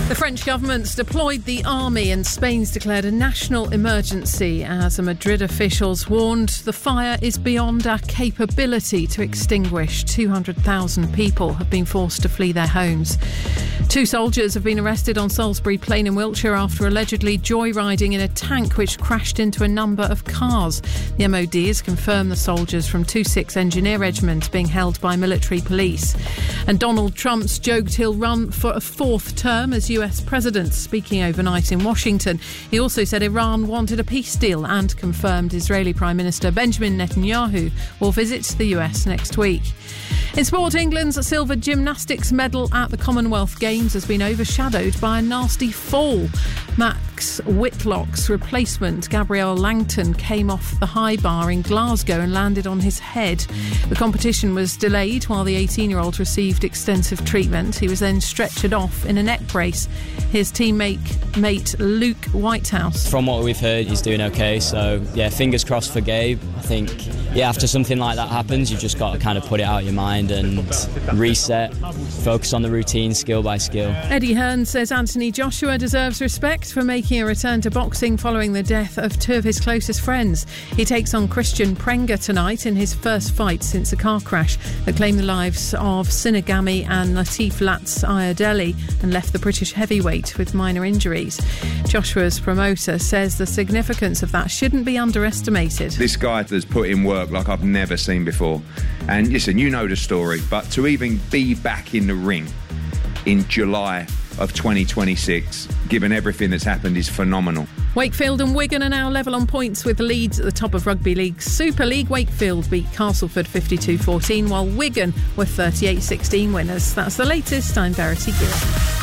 The French government's deployed the army and Spain's declared a national emergency as Madrid officials warned the fire is beyond our capability to extinguish. 200,000 people have been forced to flee their homes. 2 soldiers have been arrested on Salisbury Plain in Wiltshire after allegedly joyriding in a tank which crashed into a number of cars. The MOD has confirmed the soldiers from 26 Engineer Regiment being held by military police. And Donald Trump's joked he'll run for a 4th term as US President. Speaking overnight in Washington, he also said Iran wanted a peace deal and confirmed Israeli Prime Minister Benjamin Netanyahu will visit the US next week. In sport, England's silver gymnastics medal at the Commonwealth Games has been overshadowed by a nasty fall. Max Whitlock's replacement, Gabrielle Langton, came off the high bar in Glasgow and landed on his head. The competition was delayed while the 18-year-old received extensive treatment. He was then stretchered off in a neck brace. His teammate Luke Whitehouse. From what we've heard, he's doing okay. So, fingers crossed for Gabe. I think, after something like that happens, you've just got to kind of put it out of your mind and reset, focus on the routine, skill by skill. Eddie Hearn says Anthony Joshua deserves respect for making a return to boxing following the death of 2 of his closest friends. He takes on Christian Prenga tonight in his first fight since a car crash that claimed the lives of Sinagami and Latif Lats Ayadeli and left the British heavyweight with minor injuries. Joshua's promoter says the significance of that shouldn't be underestimated. This guy has put in work like I've never seen before. And listen, you know the story, but to even be back in the ring in July of 2026, given everything that's happened, is phenomenal. Wakefield and Wigan are now level on points with Leeds at the top of Rugby League Super League. Wakefield beat Castleford 52-14, while Wigan were 38-16 winners. That's the latest. I'm Verity Gill.